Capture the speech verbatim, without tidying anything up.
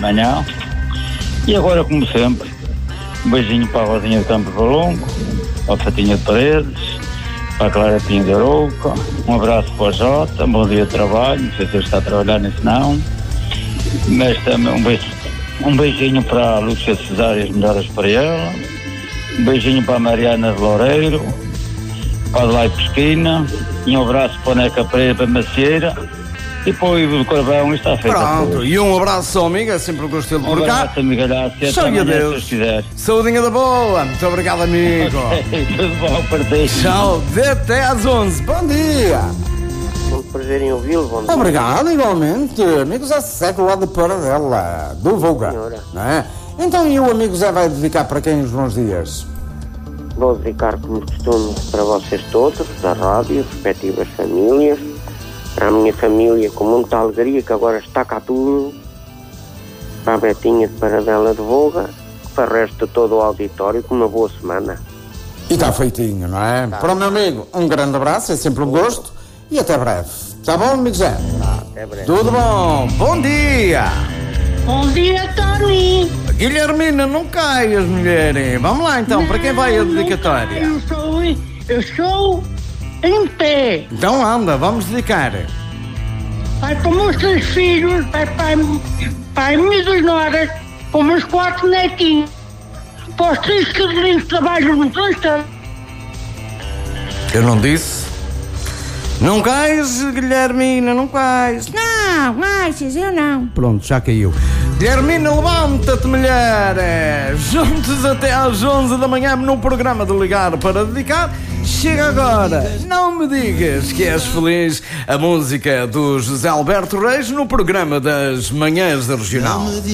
manhã. E agora, como sempre, um beijinho para a Rosinha de Campos Valongo, para a Fatinha de Paredes, para a Clara Pinho de Arouca, um abraço para o Jota, um bom dia de trabalho, não sei se ele está a trabalhar nisso não, mas também um, beijo, um beijinho para a Lúcia Cesário e as melhoras para ela, um beijinho para a Mariana de Loureiro, para a Adelaide Pesquina, e um abraço para a Neca Pereira, para a Macieira, e para o Ivo do Carvão, e está feito. Pronto, e um abraço ao amigo, é sempre um gosto de por um cá. abraço, amigalhaço, Só a Deus. Saudinha da boa, muito obrigado, amigo. Tudo bom, parceiro. Tchau, de até às onze, bom dia. Muito prazer em ouvi-lo, bom dia. Obrigado, igualmente. Amigo Zé Seco lá de Paradela, do Volga. Não é? Então, e o amigo Zé vai dedicar para quem os bons dias? Vou dedicar, como costume, para vocês todos, da rádio, respectivas famílias, para a minha família com muita alegria, que agora está cá tudo, para a Betinha de Paradela de Volga, para o resto de todo o auditório, com uma boa semana. E está feitinho, não é? Tá. Para o meu amigo, um grande abraço, é sempre um gosto, e até breve. Está bom, amigo Zé? Tá, até breve. Tudo bom, bom dia! Bom dia, Tony! Guilhermina, não caias, mulher. Vamos lá então, não, para quem vai a dedicatória? Eu sou, eu sou em pé. Então anda, vamos dedicar. Vai para os meus três filhos, vai para, para as minhas duas noras, para os meus quatro netinhos, para os três cabelinhos que trabalham no transporte. Eu não disse? Não cais, Guilhermina, não cais. Não, Márcias, eu não. Pronto, já caiu. Guilhermina, levanta-te, mulher. Juntos até às onze da manhã no programa de Ligar para Dedicar. Chega agora, não me digas que és feliz. A música do José Alberto Reis no programa das Manhãs da Regional.